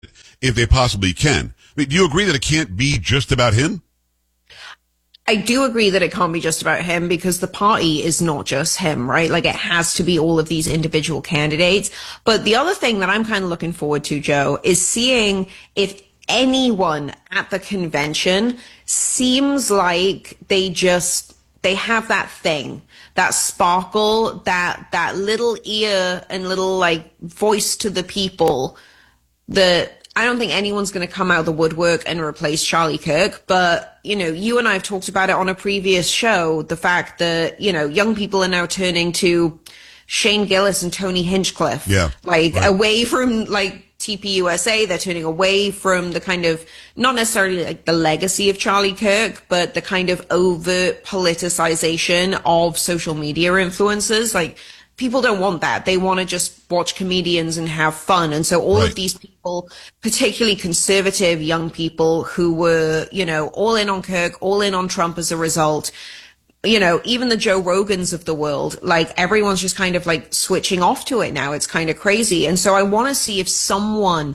if they possibly can. I mean, do you agree that it can't be just about him? I do agree that it can't be just about him because the party is not just him, right? Like it has to be all of these individual candidates. But the other thing that I'm kind of looking forward to, Joe, is seeing if anyone at the convention seems like they have that thing, that sparkle, that little ear and little like voice to the people that I don't think anyone's going to come out of the woodwork and replace Charlie Kirk, but, you know, you and I have talked about it on a previous show, the fact that, you know, young people are now turning to Shane Gillis and Tony Hinchcliffe. Yeah. Like, right. Away from, like, TPUSA, they're turning away from the kind of, not necessarily like the legacy of Charlie Kirk, but the kind of overt politicization of social media influencers. Like, people don't want that. They want to just watch comedians and have fun. And so all of these people, particularly conservative young people who were, you know, all in on Kirk, all in on Trump as a result, you know, even the Joe Rogans of the world, like everyone's just kind of like switching off to it now. It's kind of crazy. And so I want to see if someone,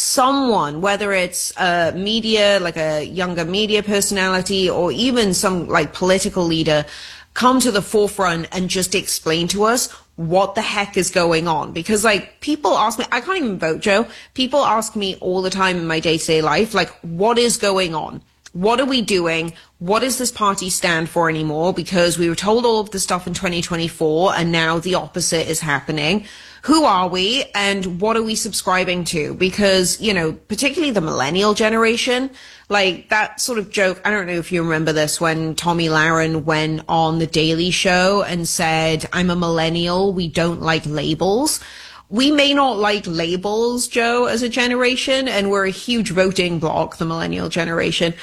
whether it's media, like a younger media personality or even some like political leader, come to the forefront and just explain to us what the heck is going on. Because like people ask me, I can't even vote, Joe. People ask me all the time in my day-to-day life, like, what is going on? What are we doing? What does this party stand for anymore? Because we were told all of the stuff in 2024 and now the opposite is happening. Who are we and what are we subscribing to? Because, you know, particularly the millennial generation, like that sort of joke, I don't know if you remember this, when Tommy Lahren went on The Daily Show and said, I'm a millennial, we don't like labels. We may not like labels, Joe, as a generation, and we're a huge voting bloc, the millennial generation,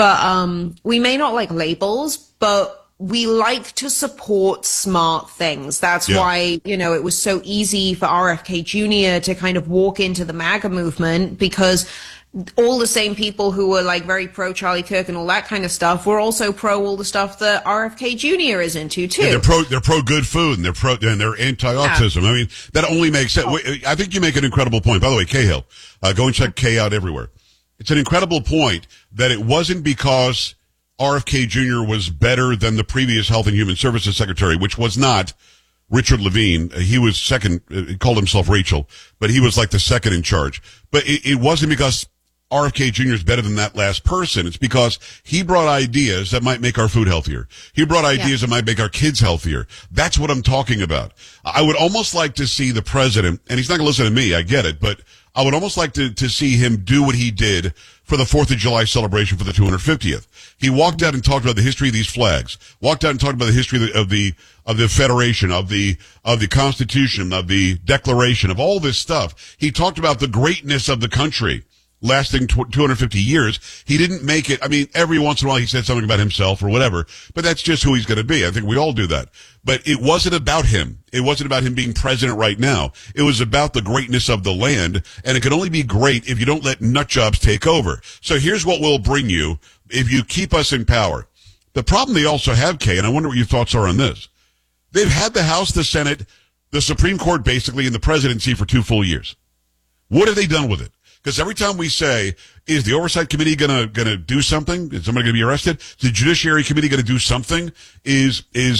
but we may not like labels, but we like to support smart things. That's why, you know, it was so easy for RFK Jr. to kind of walk into the MAGA movement, because all the same people who were like very pro Charlie Kirk and all that kind of stuff were also pro all the stuff that RFK Jr. is into too. Yeah, they're pro good food and they're anti-autism. Yeah. I mean, that only makes sense. I think you make an incredible point. By the way, Cahill, go and check Kay out everywhere. It's an incredible point that it wasn't because RFK Jr. was better than the previous Health and Human Services Secretary, which was not Richard Levine. He was second, he called himself Rachel, but he was like the second in charge. But it wasn't because RFK Jr. is better than that last person. It's because he brought ideas that might make our food healthier. He brought ideas that might make our kids healthier. That's what I'm talking about. I would almost like to see the president, and he's not going to listen to me, I get it, but I would almost like to see him do what he did for the 4th of July celebration for the 250th. He walked out and talked about the history of these flags, walked out and talked about the history of the Federation, of the Constitution, of the Declaration, of all this stuff. He talked about the greatness of the country lasting 250 years. He didn't make it. I mean, every once in a while he said something about himself or whatever, but that's just who he's going to be. I think we all do that. But it wasn't about him. It wasn't about him being president right now. It was about the greatness of the land, and it can only be great if you don't let nut jobs take over. So here's what we'll bring you if you keep us in power. The problem they also have, Kay, and I wonder what your thoughts are on this. They've had the House, the Senate, the Supreme Court basically, and the presidency for 2 full years. What have they done with it? Because every time we say, is the Oversight Committee gonna do something? Is somebody gonna be arrested? Is the Judiciary Committee gonna do something? Is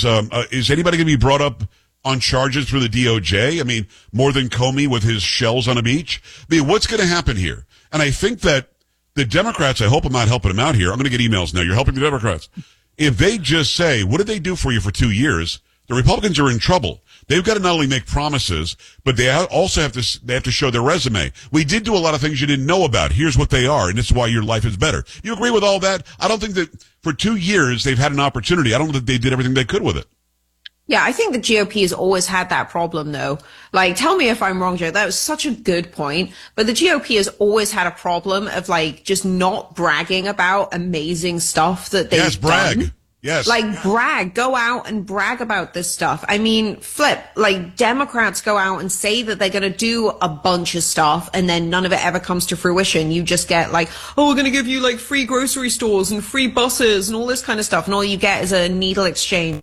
anybody gonna be brought up on charges through the DOJ? I mean, more than Comey with his shells on a beach? I mean, what's gonna happen here? And I think that the Democrats, I hope I'm not helping them out here. I'm gonna get emails now. You're helping the Democrats. If they just say, what did they do for you for 2 years? The Republicans are in trouble. They've got to not only make promises, but they also have to show their resume. We did do a lot of things you didn't know about. Here's what they are, and this is why your life is better. You agree with all that? I don't think that for 2 years they've had an opportunity. I don't think they did everything they could with it. Yeah, I think the GOP has always had that problem, though. Like, tell me if I'm wrong, Joe. That was such a good point. But the GOP has always had a problem of, like, just not bragging about amazing stuff that they've done. Yes. Like, brag. Go out and brag about this stuff. I mean, like, Democrats go out and say that they're going to do a bunch of stuff, and then none of it ever comes to fruition. You just get, like, oh, we're going to give you, like, free grocery stores and free buses and all this kind of stuff, and all you get is a needle exchange.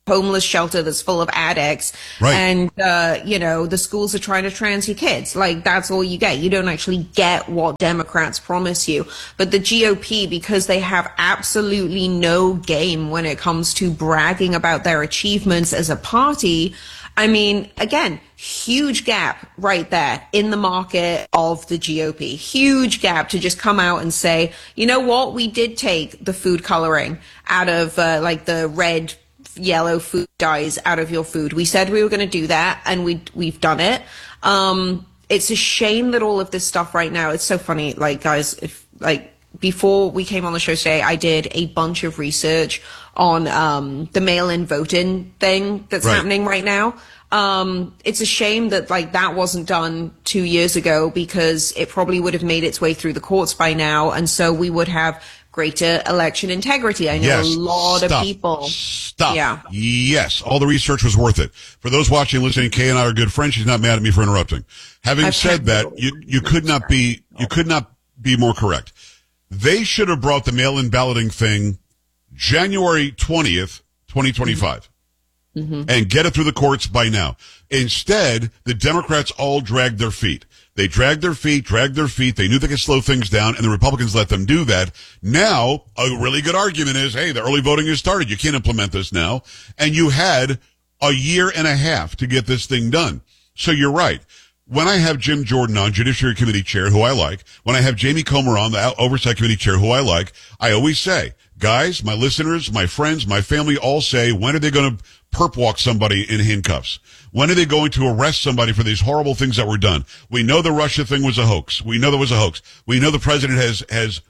homeless shelter that's full of addicts. Right. And, the schools are trying to trans your kids. Like, that's all you get. You don't actually get what Democrats promise you. But the GOP, because they have absolutely no game when it comes to bragging about their achievements as a party, I mean, again, huge gap right there in the market of the GOP. Huge gap to just come out and say, you know what? We did take the food coloring out of, the red, yellow food dyes out of your food. We said we were going to do that, and we've done it. It's a shame that all of this stuff right now, it's so funny, like, guys, before we came on the show today, I did a bunch of research on the mail-in voting thing that's happening right now. It's a shame that that wasn't done 2 years ago, because it probably would have made its way through the courts by now, and so we would have greater election integrity. I know a lot of people. Yeah. Yes. All the research was worth it. For those watching and listening, Kay and I are good friends. She's not mad at me for interrupting. Having said that, you could not be more correct. They should have brought the mail-in balloting thing January 20th, 2025. And get it through the courts by now. Instead, the Democrats all dragged their feet. They dragged their feet. They knew they could slow things down, and the Republicans let them do that. Now, a really good argument is, hey, the early voting has started. You can't implement this now. And you had a year and a half to get this thing done. So you're right. When I have Jim Jordan on, Judiciary Committee Chair, who I like, when I have Jamie Comer on, the Oversight Committee Chair, who I like, I always say, guys, my listeners, my friends, my family all say, when are they going to perp walk somebody in handcuffs? When are they going to arrest somebody for these horrible things that were done? We know the Russia thing was a hoax. We know there was a hoax. We know the president has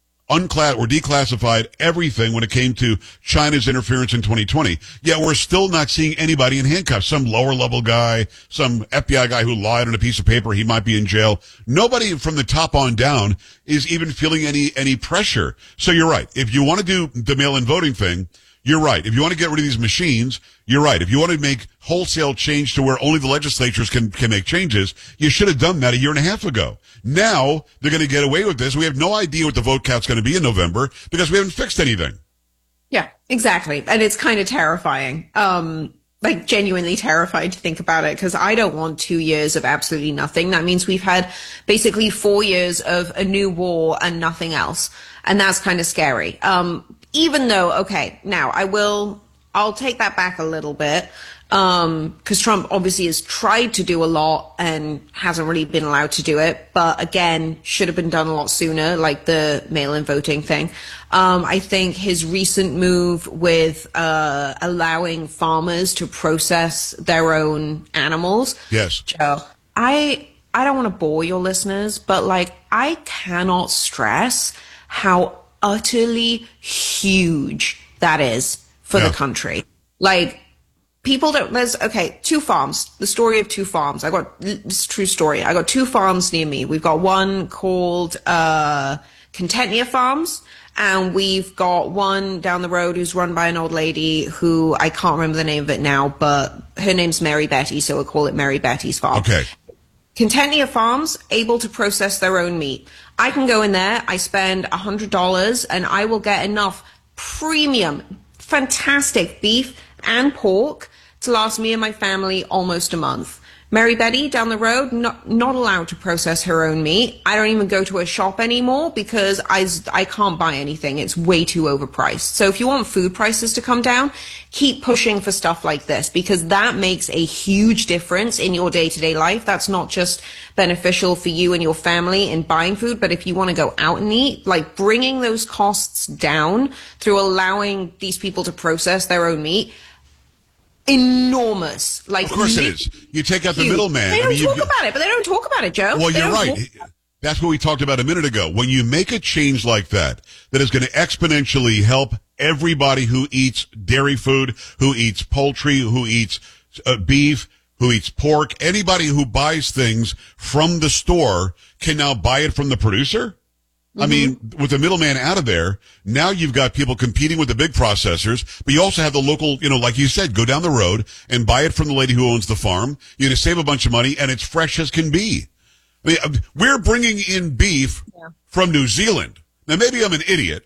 declassified everything when it came to China's interference in 2020. Yet we're still not seeing anybody in handcuffs. Some lower level guy, some FBI guy who lied on a piece of paper, he might be in jail. Nobody from the top on down is even feeling any pressure. So you're right. If you want to do the mail-in voting thing, you're right. If you want to get rid of these machines, you're right. If you want to make wholesale change to where only the legislatures can make changes, you should have done that a year and a half ago. Now they're going to get away with this. We have no idea what the vote count's going to be in November because we haven't fixed anything. Yeah, exactly. And it's kind of terrifying. Genuinely terrified to think about it, because I don't want 2 years of absolutely nothing. That means we've had basically 4 years of a new war and nothing else. And that's kind of scary. Even though, okay, now I'll take that back a little bit, because Trump obviously has tried to do a lot and hasn't really been allowed to do it, but again, should have been done a lot sooner, like the mail-in voting thing. I think his recent move with allowing farmers to process their own animals. Yes. Joe, I don't want to bore your listeners, but I cannot stress how utterly huge that is for the country. People don't, two farms, the story of two farms. It's a true story. I got two farms near me. We've got one called, Contentia Farms, and we've got one down the road who's run by an old lady who I can't remember the name of it now, but her name's Mary Betty, so we'll call it Mary Betty's Farm. Okay. Contentia Farms, able to process their own meat. I can go in there, I spend $100, and I will get enough premium, fantastic beef and pork to last me and my family almost a month. Mary Betty down the road, not allowed to process her own meat. I don't even go to a shop anymore because I can't buy anything. It's way too overpriced. So if you want food prices to come down, keep pushing for stuff like this, because that makes a huge difference in your day-to-day life. That's not just beneficial for you and your family in buying food, but if you want to go out and eat, bringing those costs down through allowing these people to process their own meat, enormous. Of course it is. You take out the middleman. They don't talk about it, but they don't talk about it, Joe. Well, you're right. That's what we talked about a minute ago. When you make a change like that is going to exponentially help everybody who eats dairy food, who eats poultry, who eats beef, who eats pork, anybody who buys things from the store can now buy it from the producer. I mean, with the middleman out of there, now you've got people competing with the big processors, but you also have the local, like you said, go down the road and buy it from the lady who owns the farm. You're going to save a bunch of money, and it's fresh as can be. I mean, we're bringing in beef from New Zealand. Now, maybe I'm an idiot,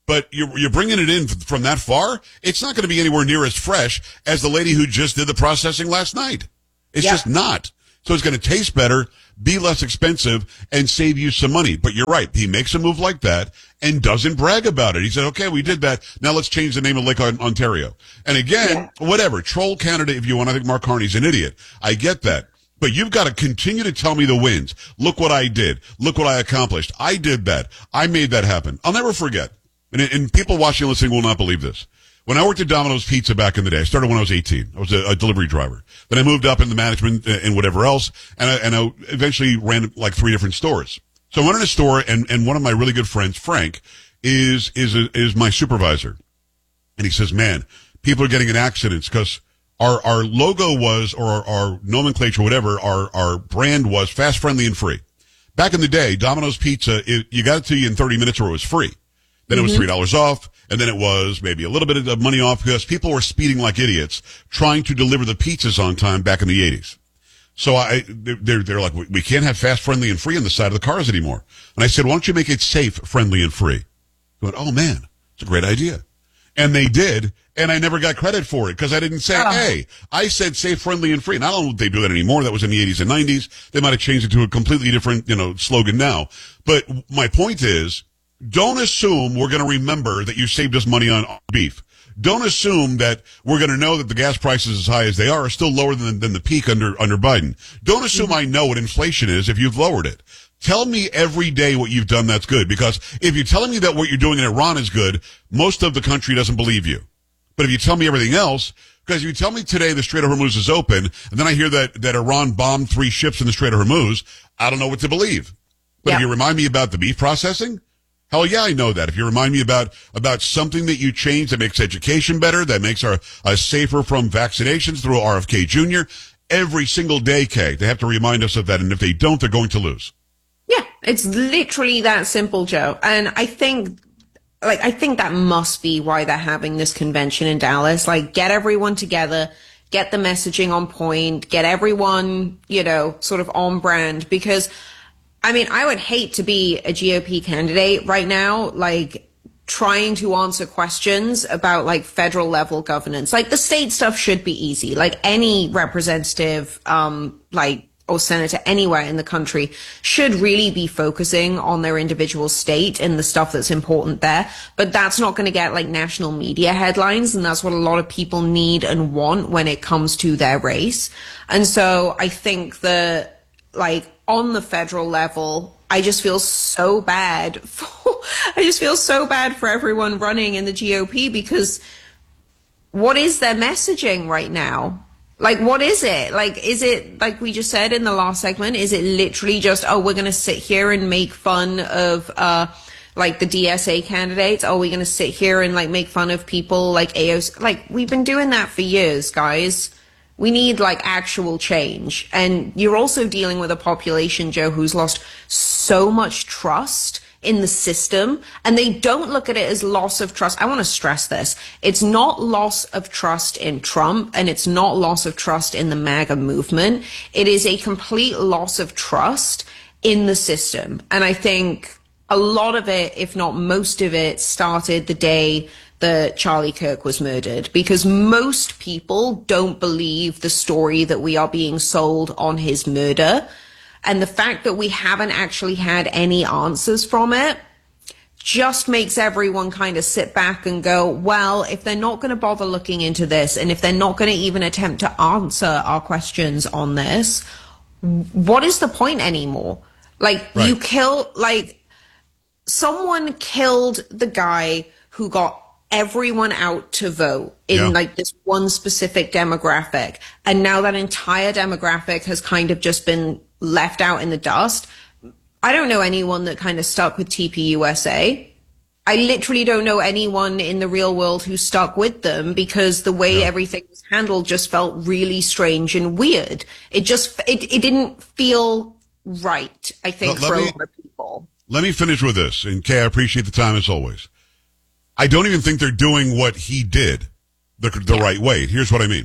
but you're bringing it in from that far. It's not going to be anywhere near as fresh as the lady who just did the processing last night. It's just not. So it's going to taste better, be less expensive, and save you some money. But you're right. He makes a move like that and doesn't brag about it. He said, okay, we did that. Now let's change the name of Lake Ontario. And again, whatever. Troll Canada if you want. I think Mark Carney's an idiot. I get that. But you've got to continue to tell me the wins. Look what I did. Look what I accomplished. I did that. I made that happen. I'll never forget. And people watching and listening will not believe this. When I worked at Domino's Pizza back in the day, I started when I was 18. I was a delivery driver. Then I moved up in the management and whatever else, and I eventually ran like 3 different stores. So I went in a store, and one of my really good friends, Frank, is my supervisor. And he says, man, people are getting in accidents because our logo was, or our nomenclature, whatever, our brand was fast, friendly, and free. Back in the day, Domino's Pizza, you got it to you in 30 minutes or it was free. Then it was $3 off, and then it was maybe a little bit of money off because people were speeding like idiots trying to deliver the pizzas on time back in the 80s. So they're like, we can't have fast, friendly, and free on the side of the cars anymore. And I said, why don't you make it safe, friendly, and free? He went, oh man, it's a great idea. And they did, and I never got credit for it because I didn't say, hey, I said safe, friendly, and free. And I don't know if they do that anymore. That was in the 80s and 90s. They might have changed it to a completely different, slogan now. But my point is, don't assume we're going to remember that you saved us money on beef. Don't assume that we're going to know that the gas prices, as high as they are still lower than the peak under Biden. Don't assume I know what inflation is if you've lowered it. Tell me every day what you've done that's good, because if you're telling me that what you're doing in Iran is good, most of the country doesn't believe you. But if you tell me everything else, because if you tell me today the Strait of Hormuz is open, and then I hear that Iran bombed 3 ships in the Strait of Hormuz, I don't know what to believe. But if you remind me about the beef processing, hell yeah, I know that. If you remind me about something that you changed that makes education better, that makes us safer from vaccinations through RFK Jr., every single day, Kay, they have to remind us of that. And if they don't, they're going to lose. Yeah, it's literally that simple, Joe. And I think that must be why they're having this convention in Dallas. Like, get everyone together, get the messaging on point, get everyone, sort of on brand, because I mean, I would hate to be a GOP candidate right now, like trying to answer questions about like federal level governance. Like the state stuff should be easy. Like any representative, or senator anywhere in the country should really be focusing on their individual state and the stuff that's important there. But that's not going to get like national media headlines. And that's what a lot of people need and want when it comes to their race. And so I think that like on the federal level, I just feel so bad for everyone running in the GOP, because what is their messaging right now? Like, what is it? Like, is it, like we just said in the last segment, is it literally just, oh, we're going to sit here and make fun of, like the DSA candidates? Oh, we're going to sit here and like make fun of people like AOC? Like, we've been doing that for years, guys. We need like actual change. And you're also dealing with a population, Joe, who's lost so much trust in the system, and they don't look at it as loss of trust. I want to stress this. It's not loss of trust in Trump, and it's not loss of trust in the MAGA movement. It is a complete loss of trust in the system. And I think a lot of it, if not most of it, started the day that Charlie Kirk was murdered, because most people don't believe the story that we are being sold on his murder. And the fact that we haven't actually had any answers from it just makes everyone kind of sit back and go, well, if they're not going to bother looking into this, and if they're not going to even attempt to answer our questions on this, what is the point anymore? Like, right. Someone killed the guy who got everyone out to vote in like this one specific demographic. And now that entire demographic has kind of just been left out in the dust. I don't know anyone that kind of stuck with TPUSA. I literally don't know anyone in the real world who stuck with them, because the way everything was handled just felt really strange and weird. It didn't feel right, I think, for a lot of people. Let me finish with this. And Kay, I appreciate the time as always. I don't even think they're doing what he did the right way. Here's what I mean.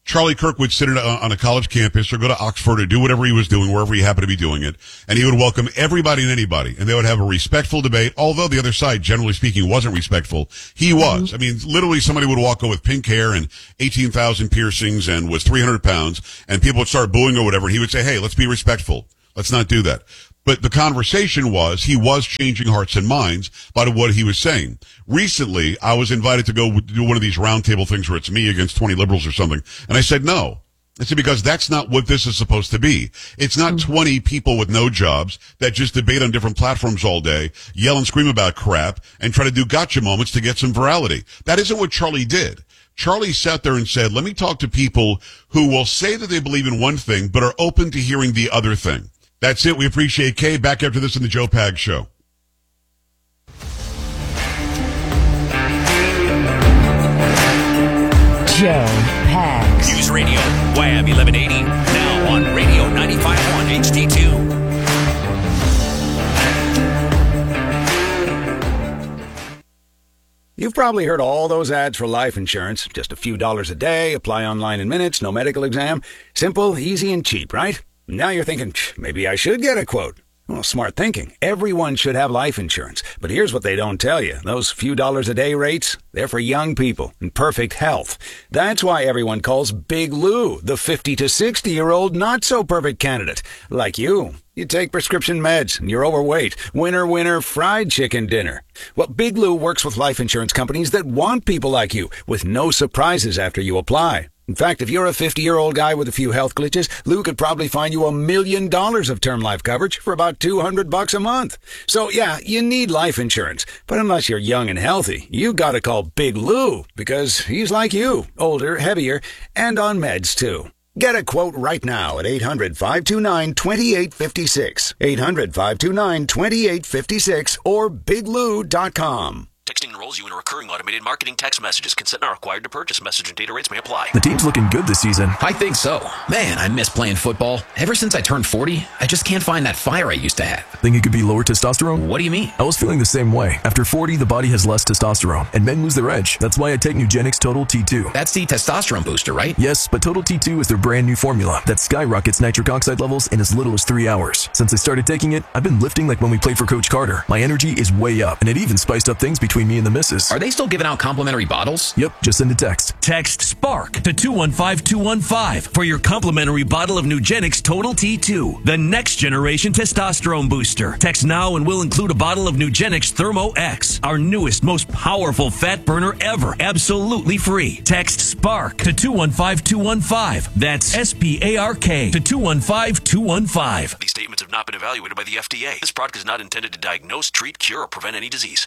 Charlie Kirk would sit on a college campus or go to Oxford or do whatever he was doing, wherever he happened to be doing it, and he would welcome everybody and anybody, and they would have a respectful debate, although the other side, generally speaking, wasn't respectful. He was. I mean, literally somebody would walk in with pink hair and 18,000 piercings and was 300 pounds, and people would start booing or whatever, and he would say, hey, let's be respectful. Let's not do that. But the conversation was, he was changing hearts and minds by what he was saying. Recently, I was invited to go do one of these roundtable things where it's me against 20 liberals or something. And I said, no. I said, because that's not what this is supposed to be. It's not 20 people with no jobs that just debate on different platforms all day, yell and scream about crap, and try to do gotcha moments to get some virality. That isn't what Charlie did. Charlie sat there and said, let me talk to people who will say that they believe in one thing, but are open to hearing the other thing. That's it. We appreciate Kay. Back after this in the Joe Pags Show. Joe Pags. News Radio, WAB 1180. Now on Radio 95.1 HD2. You've probably heard all those ads for life insurance. Just a few dollars a day, apply online in minutes, no medical exam. Simple, easy, and cheap, right? Now you're thinking, maybe I should get a quote. Well, smart thinking. Everyone should have life insurance. But here's what they don't tell you. Those few dollars a day rates, they're for young people in perfect health. That's why everyone calls Big Lou the 50 to 60-year-old not-so-perfect candidate. Like you. You take prescription meds, and you're overweight. Winner, winner, fried chicken dinner. Well, Big Lou works with life insurance companies that want people like you, with no surprises after you apply. In fact, if you're a 50-year-old guy with a few health glitches, Lou could probably find you $1 million of term life coverage for about $200 a month. So yeah, you need life insurance. But unless you're young and healthy, you gotta call Big Lou, because he's like you, older, heavier, and on meds too. Get a quote right now at 800-529-2856. 800-529-2856 or biglou.com. Texting enrolls you in recurring automated marketing text messages. Consent not required to purchase. Message and data rates may apply. The team's looking good this season. I think so. Man, I miss playing football. Ever since I turned 40, I just can't find that fire I used to have. Think it could be lower testosterone? What do you mean? I was feeling the same way. After 40, the body has less testosterone, and men lose their edge. That's why I take Nugenix Total T2. That's the testosterone booster, right? Yes, but Total T2 is their brand new formula that skyrockets nitric oxide levels in as little as 3 hours. Since I started taking it, I've been lifting like when we played for Coach Carter. My energy is way up, and it even spiced up things between me and the missus. Are they still giving out complimentary bottles? Yep, just send a text. Text SPARK to 215215 for your complimentary bottle of Nugenix Total T2, the next generation testosterone booster. Text now and we'll include a bottle of Nugenix Thermo X, our newest, most powerful fat burner ever, absolutely free. Text SPARK to 215215. That's SPARK to 215215. These statements have not been evaluated by the FDA. This product is not intended to diagnose, treat, cure, or prevent any disease.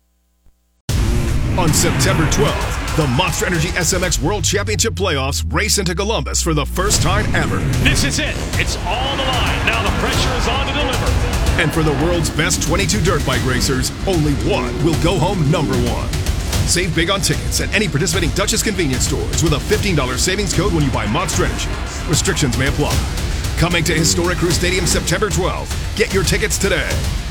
On September 12th, the Monster Energy SMX World Championship Playoffs race into Columbus for the first time ever. This is it. It's all the line. Now the pressure is on to deliver. And for the world's best 22 dirt bike racers, only one will go home number one. Save big on tickets at any participating Duchess convenience stores with a $15 savings code when you buy Monster Energy. Restrictions may apply. Coming to Historic Crew Stadium September 12th. Get your tickets today.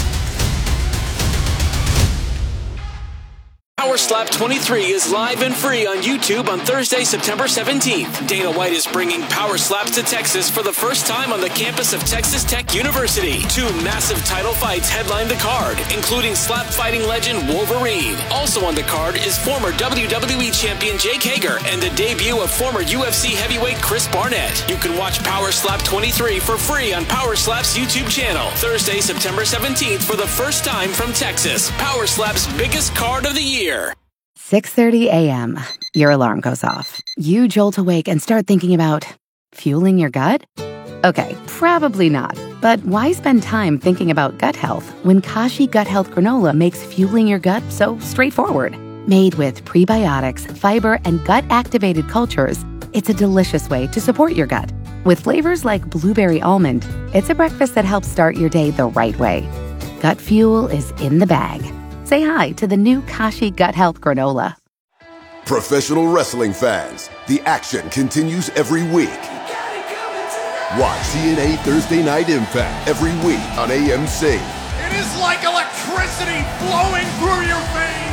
Power Slap 23 is live and free on YouTube on Thursday, September 17th. Dana White is bringing Power Slaps to Texas for the first time on the campus of Texas Tech University. 2 massive title fights headline the card, including slap fighting legend Wolverine. Also on the card is former WWE champion Jake Hager and the debut of former UFC heavyweight Chris Barnett. You can watch Power Slap 23 for free on Power Slap's YouTube channel. Thursday, September 17th for the first time from Texas. Power Slap's biggest card of the year. 6:30 a.m. Your alarm goes off. You jolt awake and start thinking about fueling your gut? Okay, probably not. But why spend time thinking about gut health when Kashi Gut Health Granola makes fueling your gut so straightforward? Made with prebiotics, fiber, and gut-activated cultures, it's a delicious way to support your gut. With flavors like blueberry almond, it's a breakfast that helps start your day the right way. Gut fuel is in the bag. Say hi to the new Kashi Gut Health Granola. Professional wrestling fans, the action continues every week. Watch TNA Thursday Night Impact every week on AMC. It is like electricity flowing through your veins.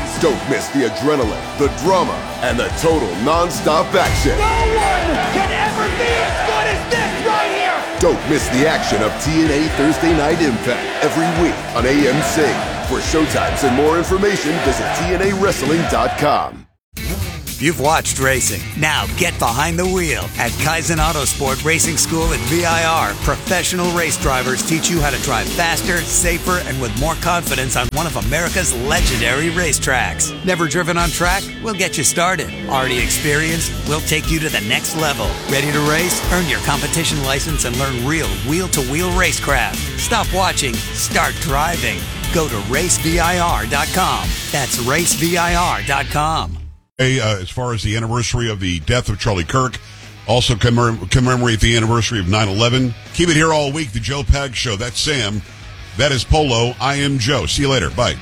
Don't miss the adrenaline, the drama, and the total non-stop action. No one can ever be as good as this right here! Don't miss the action of TNA Thursday Night Impact every week on AMC. For showtimes and more information, visit TNAWrestling.com. You've watched racing. Now get behind the wheel. At Kaizen Autosport Racing School at VIR, professional race drivers teach you how to drive faster, safer, and with more confidence on one of America's legendary racetracks. Never driven on track? We'll get you started. Already experienced? We'll take you to the next level. Ready to race? Earn your competition license and learn real wheel-to-wheel racecraft. Stop watching. Start driving. Go to racevir.com. That's racevir.com. As far as the anniversary of the death of Charlie Kirk, also commemorate the anniversary of 9/11. Keep it here all week, the Joe Pags Show. That's Sam. That is Polo. I am Joe. See you later. Bye.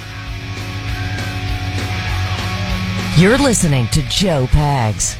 You're listening to Joe Pags.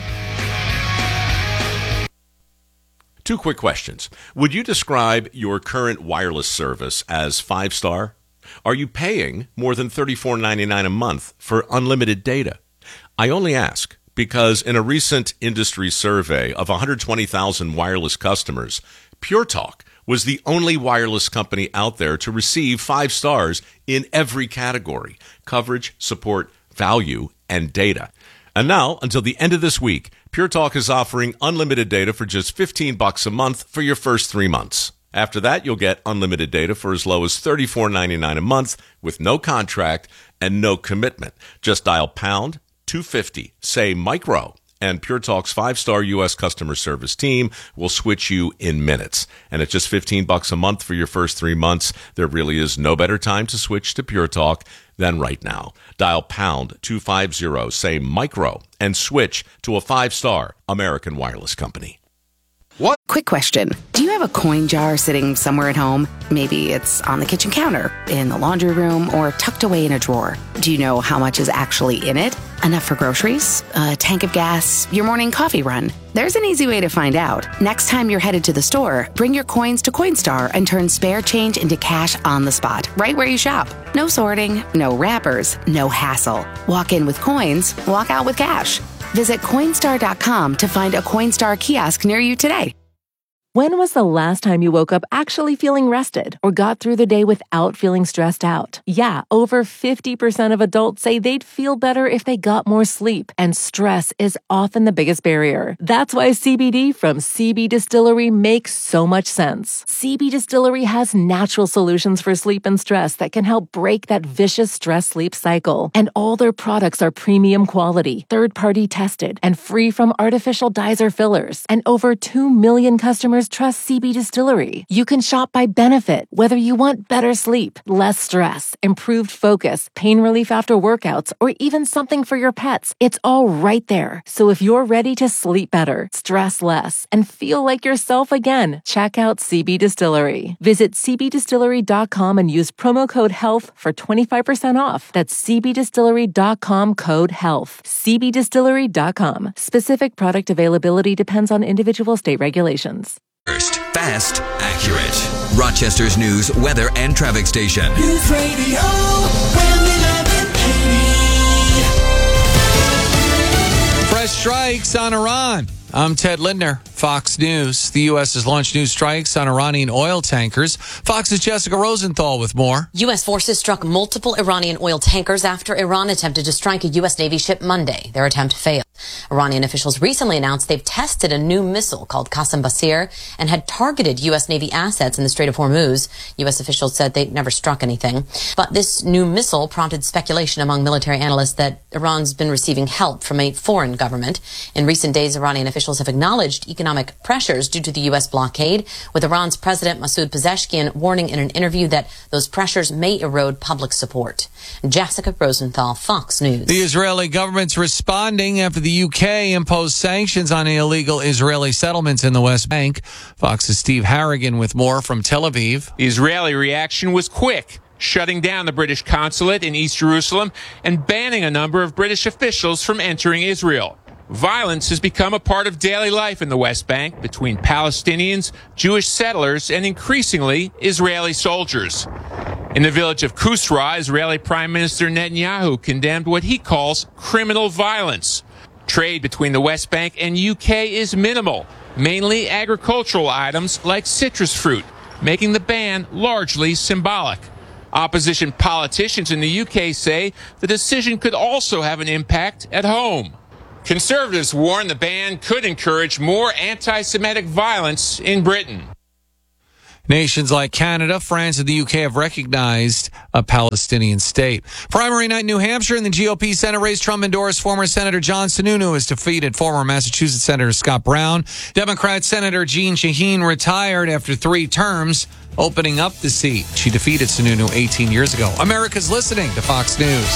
Two quick questions. Would you describe your current wireless service as 5-star? Are you paying more than $34.99 a month for unlimited data? I only ask because in a recent industry survey of 120,000 wireless customers, Pure Talk was the only wireless company out there to receive 5 stars in every category: coverage, support, value, and data. And now, until the end of this week, Pure Talk is offering unlimited data for just $15 a month for your first 3 months. After that, you'll get unlimited data for as low as $34.99 a month with no contract and no commitment. Just dial pound 250, say micro, and Pure Talk's 5-star U.S. customer service team will switch you in minutes. And at just $15 a month for your first 3 months, there really is no better time to switch to Pure Talk than right now. Dial pound 250, say micro, and switch to a 5-star American wireless company. What? Quick question. Do you have a coin jar sitting somewhere at home? Maybe it's on the kitchen counter, in the laundry room, or tucked away in a drawer. Do you know how much is actually in it? Enough for groceries? A tank of gas? Your morning coffee run? There's an easy way to find out. Next time you're headed to the store, bring your coins to Coinstar and turn spare change into cash on the spot, right where you shop. No sorting, no wrappers, no hassle. Walk in with coins, walk out with cash. Visit Coinstar.com to find a Coinstar kiosk near you today. When was the last time you woke up actually feeling rested or got through the day without feeling stressed out? Yeah, over 50% of adults say they'd feel better if they got more sleep, and stress is often the biggest barrier. That's why CBD from CB Distillery makes so much sense. CB Distillery has natural solutions for sleep and stress that can help break that vicious stress-sleep cycle. And all their products are premium quality, third-party tested, and free from artificial dyes or fillers. And over 2 million customers trust CB Distillery. You can shop by benefit, whether you want better sleep, less stress, improved focus, pain relief after workouts, or even something for your pets. It's all right there. So if you're ready to sleep better, stress less, and feel like yourself again, check out CB Distillery. Visit cbdistillery.com and use promo code HEALTH for 25% off. That's cbdistillery.com code HEALTH. cbdistillery.com. Specific product availability depends on individual state regulations. First, fast, accurate. Rochester's news, weather, and traffic station. News Radio, WHAM 1180. Fresh strikes on Iran. I'm Ted Lindner, Fox News. The U.S. has launched new strikes on Iranian oil tankers. Fox's Jessica Rosenthal with more. U.S. forces struck multiple Iranian oil tankers after Iran attempted to strike a U.S. Navy ship Monday. Their attempt failed. Iranian officials recently announced they've tested a new missile called Qassem Basir and had targeted U.S. Navy assets in the Strait of Hormuz. U.S. officials said they never struck anything. But this new missile prompted speculation among military analysts that Iran's been receiving help from a foreign government. In recent days, Iranian officials have acknowledged economic pressures due to the U.S. blockade, with Iran's President Masoud Pezeshkian warning in an interview that those pressures may erode public support. Jessica Rosenthal, Fox News. The Israeli government's responding after the UK imposed sanctions on illegal Israeli settlements in the West Bank. Fox's Steve Harrigan with more from Tel Aviv. The Israeli reaction was quick, shutting down the British consulate in East Jerusalem and banning a number of British officials from entering Israel. Violence has become a part of daily life in the West Bank between Palestinians, Jewish settlers, and increasingly Israeli soldiers. In the village of Kusra, Israeli Prime Minister Netanyahu condemned what he calls criminal violence. Trade between the West Bank and UK is minimal, mainly agricultural items like citrus fruit, making the ban largely symbolic. Opposition politicians in the UK say the decision could also have an impact at home. Conservatives warn the ban could encourage more anti-Semitic violence in Britain. Nations like Canada, France, and the UK have recognized a Palestinian state. Primary night in New Hampshire in the GOP Senate race, Trump endorsed former Senator John Sununu has defeated former Massachusetts Senator Scott Brown. Democrat Senator Jeanne Shaheen retired after 3 terms, opening up the seat. She defeated Sununu 18 years ago. America's listening to Fox News.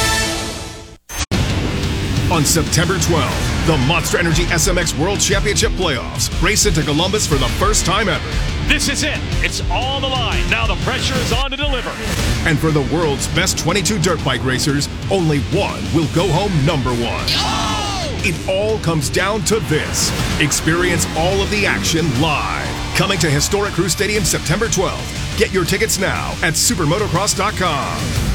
On September 12th, the Monster Energy SMX World Championship Playoffs race into Columbus for the first time ever. This is it. It's all the line. Now the pressure is on to deliver. And for the world's best 22 dirt bike racers, only one will go home number 1. Oh! It all comes down to this. Experience all of the action live. Coming to Historic Crew Stadium September 12th. Get your tickets now at supermotocross.com.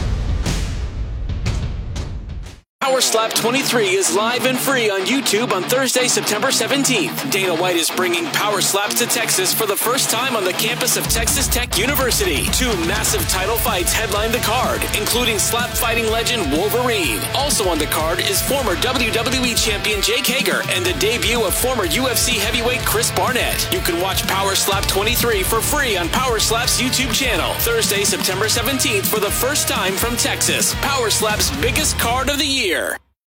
Power Slap 23 is live and free on YouTube on Thursday, September 17th. Dana White is bringing Power Slaps to Texas for the first time on the campus of Texas Tech University. 2 massive title fights headline the card, including slap fighting legend Wolverine. Also on the card is former WWE champion Jake Hager and the debut of former UFC heavyweight Chris Barnett. You can watch Power Slap 23 for free on Power Slap's YouTube channel. Thursday, September 17th for the first time from Texas. Power Slap's biggest card of the year.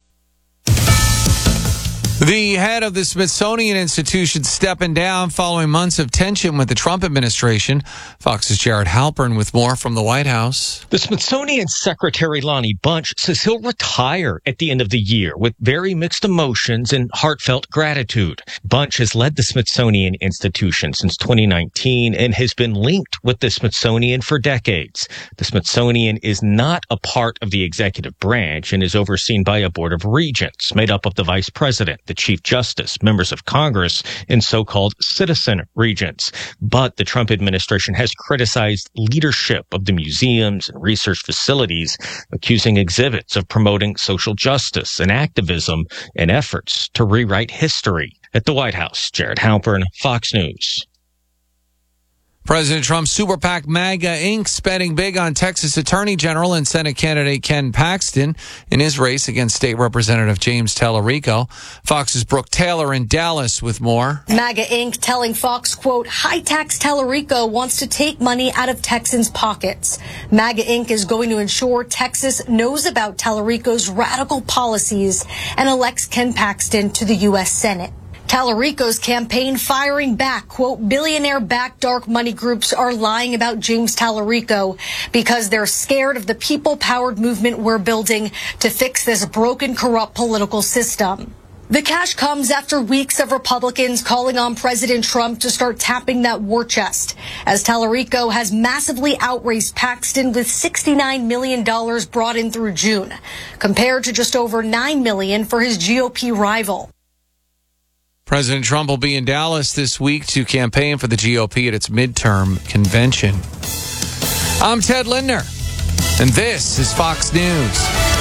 The head of the Smithsonian Institution stepping down following months of tension with the Trump administration. Fox's Jared Halpern with more from the White House. The Smithsonian Secretary Lonnie Bunch says he'll retire at the end of the year with very mixed emotions and heartfelt gratitude. Bunch has led the Smithsonian Institution since 2019 and has been linked with the Smithsonian for decades. The Smithsonian is not a part of the executive branch and is overseen by a board of regents made up of the vice president, the Chief Justice, members of Congress, and so-called citizen regents. But the Trump administration has criticized leadership of the museums and research facilities, accusing exhibits of promoting social justice and activism in efforts to rewrite history. At the White House, Jared Halpern, Fox News. President Trump's super PAC MAGA Inc. betting big on Texas Attorney General and Senate candidate Ken Paxton in his race against State Representative James Tallarico. Fox's Brooke Taylor in Dallas with more. MAGA Inc. telling Fox, quote, high-tax Tallarico wants to take money out of Texans' pockets. MAGA Inc. is going to ensure Texas knows about Tallarico's radical policies and elects Ken Paxton to the U.S. Senate. Tallarico's campaign firing back, quote, billionaire-backed dark money groups are lying about James Tallarico because they're scared of the people-powered movement we're building to fix this broken, corrupt political system. The cash comes after weeks of Republicans calling on President Trump to start tapping that war chest, as Tallarico has massively outraised Paxton with $69 million brought in through June, compared to just over $9 million for his GOP rival. President Trump will be in Dallas this week to campaign for the GOP at its midterm convention. I'm Ted Lindner, and this is Fox News.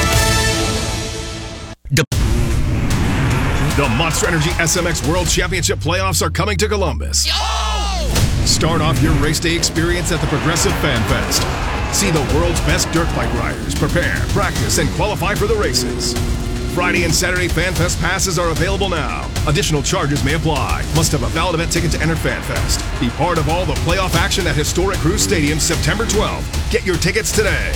The Monster Energy SMX World Championship Playoffs are coming to Columbus. Start off your race day experience at the Progressive Fan Fest. See the world's best dirt bike riders prepare, practice, and qualify for the races. Friday and Saturday FanFest passes are available now. Additional charges may apply. Must have a valid event ticket to enter FanFest. Be part of all the playoff action at Historic Crew Stadium September 12th. Get your tickets today.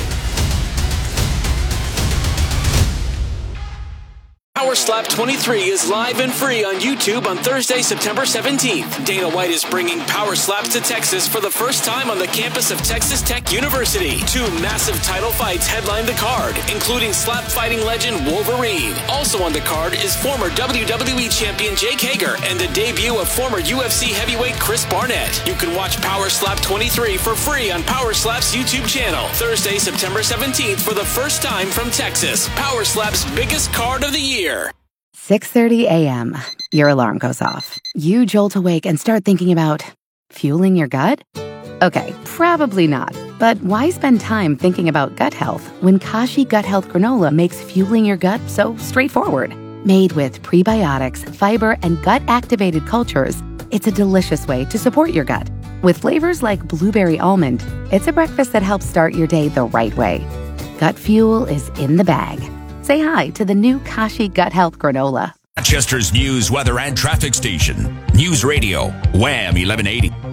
Power Slap 23 is live and free on YouTube on Thursday, September 17th. Dana White is bringing Power Slaps to Texas for the first time on the campus of Texas Tech University. 2 massive title fights headline the card, including slap fighting legend Wolverine. Also on the card is former WWE champion Jake Hager and the debut of former UFC heavyweight Chris Barnett. You can watch Power Slap 23 for free on Power Slap's YouTube channel. Thursday, September 17th for the first time from Texas. Power Slap's biggest card of the year. 6:30 a.m. Your alarm goes off. You jolt awake and start thinking about fueling your gut? Okay, probably not. But why spend time thinking about gut health when Kashi Gut Health Granola makes fueling your gut so straightforward? Made with prebiotics, fiber, and gut-activated cultures, it's a delicious way to support your gut. With flavors like blueberry almond, it's a breakfast that helps start your day the right way. Gut fuel is in the bag. Say hi to the new Kashi Gut Health Granola. Rochester's news, weather, and traffic station. News Radio, Wham 1180.